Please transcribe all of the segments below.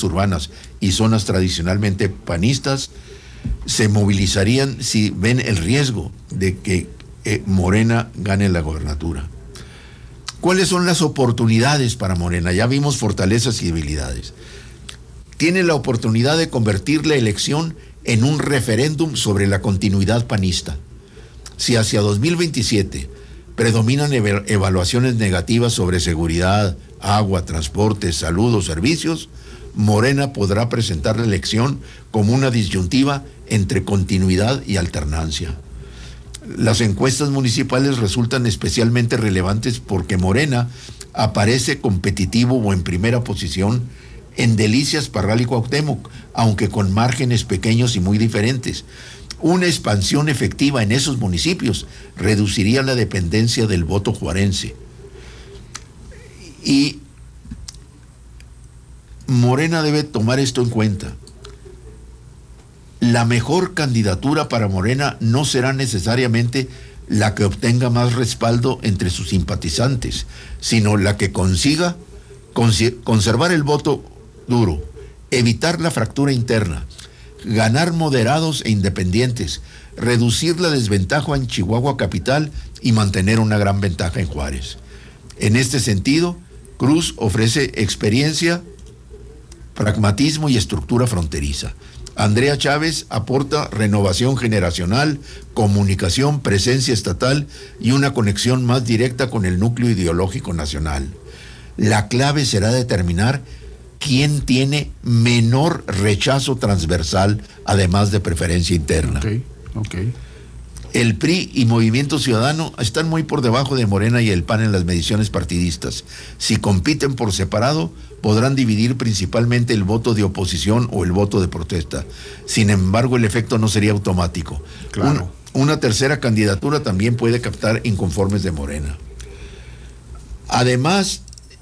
urbanas y zonas tradicionalmente panistas se movilizarían si ven el riesgo de que Morena gane la gobernatura. ¿Cuáles son las oportunidades para Morena? Ya vimos fortalezas y debilidades. Tiene la oportunidad de convertir la elección en un referéndum sobre la continuidad panista. Si hacia 2027 predominan evaluaciones negativas sobre seguridad, agua, transporte, salud o servicios, Morena podrá presentar la elección como una disyuntiva entre continuidad y alternancia. Las encuestas municipales resultan especialmente relevantes porque Morena aparece competitivo o en primera posición en Delicias, Parral y Cuauhtémoc, aunque con márgenes pequeños y muy diferentes. Una expansión efectiva en esos municipios reduciría la dependencia del voto juarense. Y Morena debe tomar esto en cuenta. La mejor candidatura para Morena no será necesariamente la que obtenga más respaldo entre sus simpatizantes, sino la que consiga conservar el voto duro, evitar la fractura interna, ganar moderados e independientes, reducir la desventaja en Chihuahua capital y mantener una gran ventaja en Juárez. En este sentido, Cruz ofrece experiencia, pragmatismo y estructura fronteriza. Andrea Chávez aporta renovación generacional, comunicación, presencia estatal y una conexión más directa con el núcleo ideológico nacional. La clave será determinar quién tiene menor rechazo transversal, además de preferencia interna. Okay. El PRI y Movimiento Ciudadano están muy por debajo de Morena y el PAN en las mediciones partidistas. Si compiten por separado, podrán dividir principalmente el voto de oposición o el voto de protesta. Sin embargo, el efecto no sería automático. Claro. Una tercera candidatura también puede captar inconformes de Morena. Además,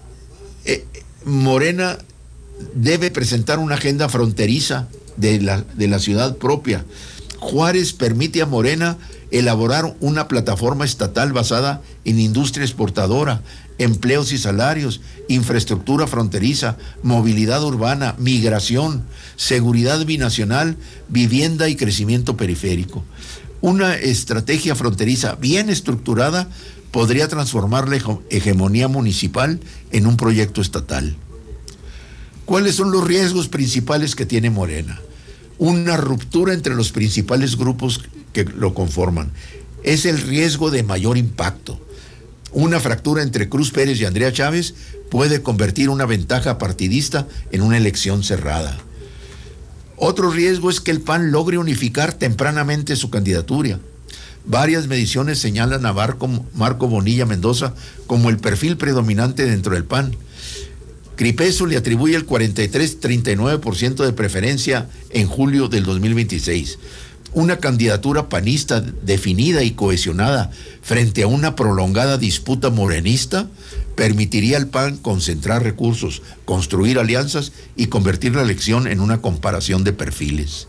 Morena debe presentar una agenda fronteriza de la ciudad propia. Juárez permite a Morena elaborar una plataforma estatal basada en industria exportadora, empleos y salarios, infraestructura fronteriza, movilidad urbana, migración, seguridad binacional, vivienda y crecimiento periférico. Una estrategia fronteriza bien estructurada podría transformar la hegemonía municipal en un proyecto estatal. ¿Cuáles son los riesgos principales que tiene Morena? Una ruptura entre los principales grupos que lo conforman. Es el riesgo de mayor impacto. Una fractura entre Cruz Pérez y Andrea Chávez puede convertir una ventaja partidista en una elección cerrada. Otro riesgo es que el PAN logre unificar tempranamente su candidatura. Varias mediciones señalan a Marco Bonilla Mendoza como el perfil predominante dentro del PAN. Cripeso le atribuye el 43-39% de preferencia en julio del 2026. Una candidatura panista definida y cohesionada frente a una prolongada disputa morenista permitiría al PAN concentrar recursos, construir alianzas y convertir la elección en una comparación de perfiles.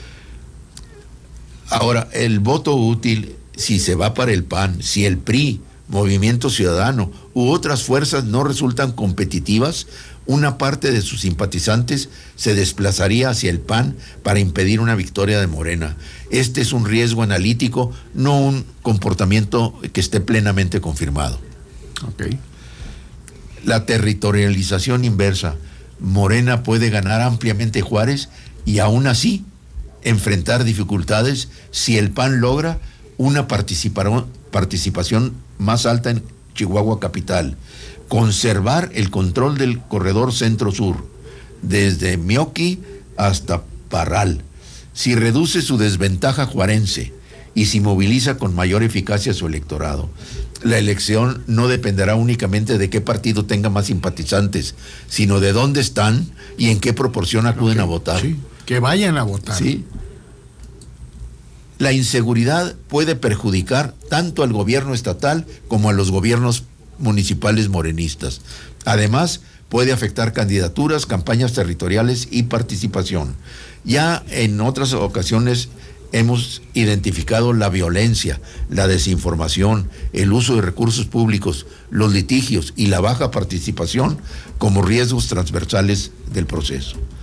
Ahora, el voto útil, si se va para el PAN, si el PRI, Movimiento Ciudadano u otras fuerzas no resultan competitivas, una parte de sus simpatizantes se desplazaría hacia el PAN para impedir una victoria de Morena. Este es un riesgo analítico, no un comportamiento que esté plenamente confirmado. Okay. La territorialización inversa. Morena puede ganar ampliamente Juárez y aún así enfrentar dificultades si el PAN logra una participación más alta en Chihuahua capital, conservar el control del corredor centro-sur, desde Mioqui hasta Parral, si reduce su desventaja juarense y si moviliza con mayor eficacia su electorado. La elección no dependerá únicamente de qué partido tenga más simpatizantes, sino de dónde están y en qué proporción acuden a votar. Sí, que vayan a votar. Sí. La inseguridad puede perjudicar tanto al gobierno estatal como a los gobiernos municipales morenistas. Además, puede afectar candidaturas, campañas territoriales y participación. Ya en otras ocasiones hemos identificado la violencia, la desinformación, el uso de recursos públicos, los litigios y la baja participación como riesgos transversales del proceso.